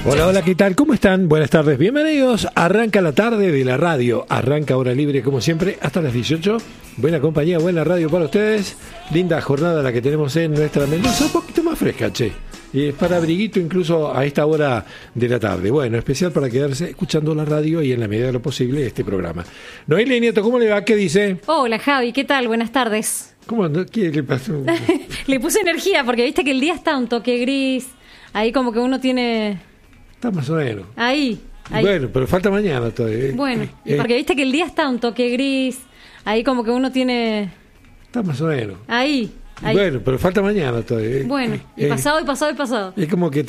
Hola, hola, ¿qué tal? ¿Cómo están? Buenas tardes, bienvenidos. Arranca la tarde de la radio. Arranca hora libre, como siempre, hasta las 18. Buena compañía, buena radio para ustedes. Linda jornada la que tenemos en nuestra Mendoza. Un poquito más fresca, che. Y es para abriguito incluso a esta hora de la tarde. Bueno, especial para quedarse escuchando la radio y en la medida de lo posible este programa. Noelia Nieto, ¿cómo le va? ¿Qué dice? Hola, Javi, ¿qué tal? Buenas tardes. ¿Cómo anda? ¿Qué le pasó? Le puse energía porque viste que el día está un toque gris. Ahí como que uno tiene... Está más o menos. Ahí. Bueno, pero falta mañana todavía. Bueno, porque viste que el día está un toque gris. Ahí como que uno tiene... Está más o menos. Ahí. Bueno, pero falta mañana todavía. Bueno, y pasado. Es como que